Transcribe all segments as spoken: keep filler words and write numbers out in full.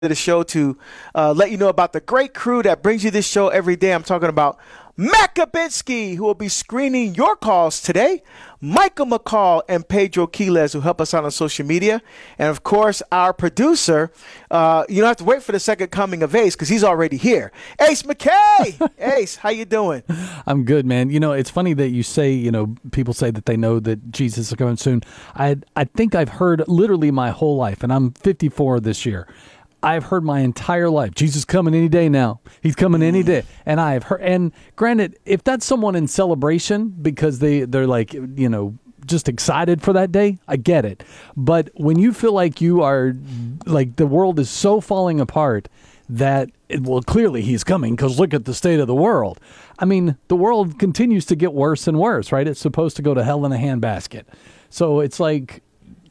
the show to uh, let you know about the great crew that brings you this show every day. I'm talking about Matt Kabinski, who will be screening your calls today, Michael McCall and Pedro Quiles, who help us out on social media, and of course our producer. Uh, you don't have to wait for the second coming of Ace because he's already here. Ace McKay. Ace, how you doing? I'm good, man. You know, it's funny that you say, you know, people say that they know that Jesus is coming soon. I I think I've heard literally my whole life, and I'm fifty-four this year. I've heard my entire life, Jesus coming any day now. He's coming any day. And I have heard, and granted, if that's someone in celebration because they, they're like, you know, just excited for that day, I get it. But when you feel like you are, like the world is so falling apart that, it, well, clearly he's coming because look at the state of the world. I mean, the world continues to get worse and worse, right? It's supposed to go to hell in a handbasket. So it's like,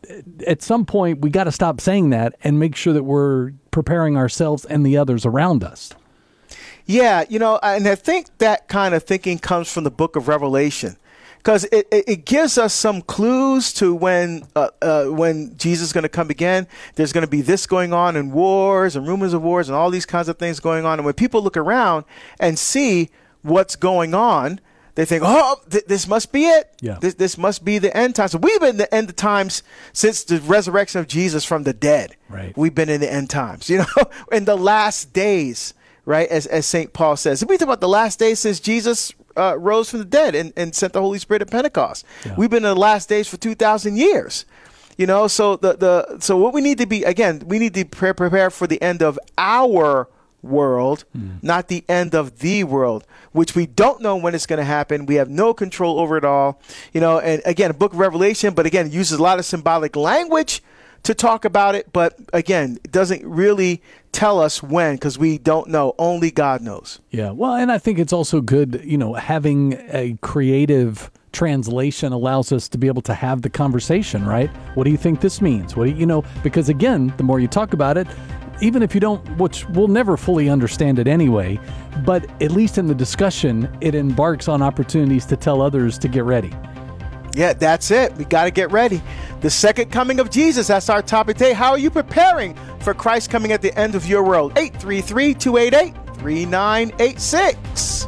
at some point, we got to stop saying that and make sure that we're preparing ourselves and the others around us. Yeah, you know, and I think that kind of thinking comes from the book of Revelation, because it, it, it gives us some clues to when uh, uh, when Jesus is going to come again. There's going to be this going on and wars and rumors of wars and all these kinds of things going on. And when people look around and see what's going on, they think, oh, th- this must be it. Yeah. This, this must be the end times. So we've been in the end of times since the resurrection of Jesus from the dead. Right. We've been in the end times, you know, in the last days, right, as as Saint Paul says. If we talk about the last days since Jesus uh, rose from the dead and, and sent the Holy Spirit at Pentecost. Yeah. We've been in the last days for two thousand years. You know, so the, the so what we need to be, again, we need to pre- prepare for the end of our world, mm. not the end of the world, which we don't know when it's going to happen. We have no control over it all. You know, and again, book of Revelation, but again, uses a lot of symbolic language to talk about it. But again, it doesn't really tell us when, because we don't know. Only God knows. Yeah. Well, and I think it's also good, you know, having a creative translation allows us to be able to have the conversation, right? What do you think this means? What do you, you know, because again, the more you talk about it, even if you don't, which we'll never fully understand it anyway, but at least in the discussion, it embarks on opportunities to tell others to get ready. Yeah, that's it. We got to get ready. The second coming of Jesus, that's our topic today. How are you preparing for Christ coming at the end of your world? eight three three, two eight eight, three nine eight six.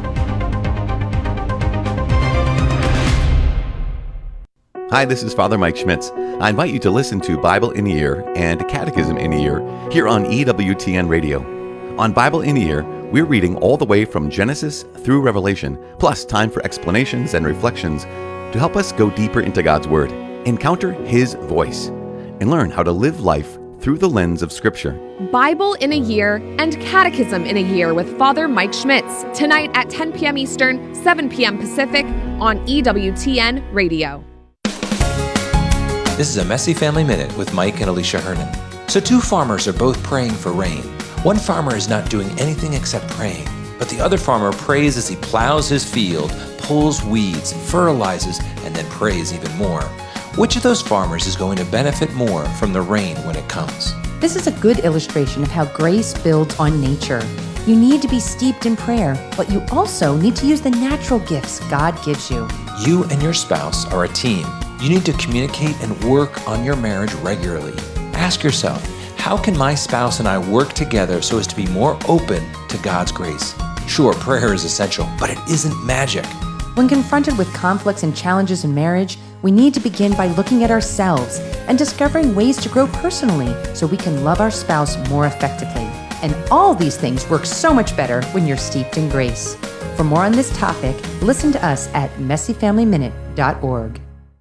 Hi, this is Father Mike Schmitz. I invite you to listen to Bible in a Year and Catechism in a Year here on E W T N Radio. On Bible in a Year, we're reading all the way from Genesis through Revelation, plus time for explanations and reflections to help us go deeper into God's Word, encounter His voice, and learn how to live life through the lens of Scripture. Bible in a Year and Catechism in a Year with Father Mike Schmitz, tonight at ten p.m. Eastern, seven p.m. Pacific on E W T N Radio. This is a Messy Family Minute with Mike and Alicia Hernan. So two farmers are both praying for rain. One farmer is not doing anything except praying, but the other farmer prays as he plows his field, pulls weeds, fertilizes, and then prays even more. Which of those farmers is going to benefit more from the rain when it comes? This is a good illustration of how grace builds on nature. You need to be steeped in prayer, but you also need to use the natural gifts God gives you. You and your spouse are a team. You need to communicate and work on your marriage regularly. Ask yourself, how can my spouse and I work together so as to be more open to God's grace? Sure, prayer is essential, but it isn't magic. When confronted with conflicts and challenges in marriage, we need to begin by looking at ourselves and discovering ways to grow personally so we can love our spouse more effectively. And all these things work so much better when you're steeped in grace. For more on this topic, listen to us at messy family minute dot org.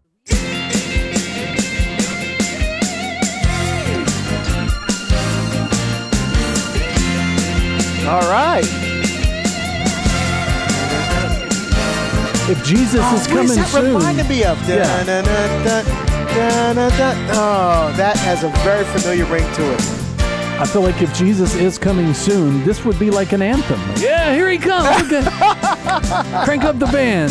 All right. If Jesus oh, is coming what is that soon. reminded me of? Yeah. Dun, dun, dun, dun, dun, dun. Oh, that has a very familiar ring to it. I feel like if Jesus is coming soon, this would be like an anthem. Yeah, here he comes. Okay. Crank up the band.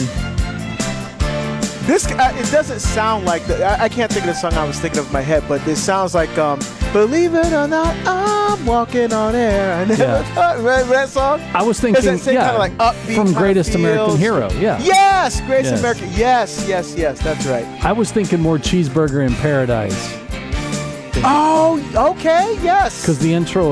This uh, it doesn't sound like the. I, I can't think of the song I was thinking of in my head, but this sounds like um, "Believe It or Not, I'm Walking on Air." I never Yeah. thought remember that song. I was It's thinking, that same yeah, kind of like upbeat from kind of Greatest American feels. Hero. Yeah. Yes, Greatest Yes. American. Yes, yes, yes. That's right. I was thinking more Cheeseburger in Paradise. Oh, okay, yes. Because the intro